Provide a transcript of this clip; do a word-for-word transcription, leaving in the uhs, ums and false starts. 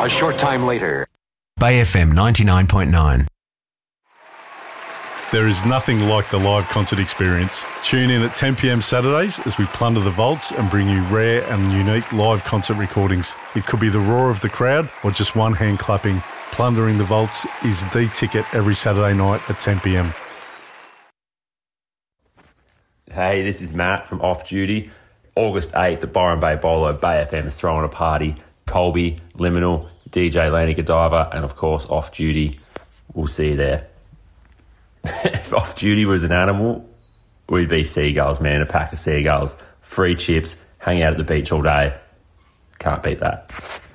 A short time later. Bay F M ninety-nine point nine. There is nothing like the live concert experience. Tune in at ten p.m. Saturdays as we plunder the vaults and bring you rare and unique live concert recordings. It could be the roar of the crowd or just one hand clapping. Plundering the vaults is the ticket every Saturday night at ten p.m. Hey, this is Matt from Off Duty. August eighth at Byron Bay Bolo, Bay F M is throwing a party. Colby, Liminal, D J Laney Godiva, and of course Off Duty. We'll see you there. If Off Duty was an animal, we'd be seagulls, man. A pack of seagulls, free chips, hang out at the beach all day. Can't beat that.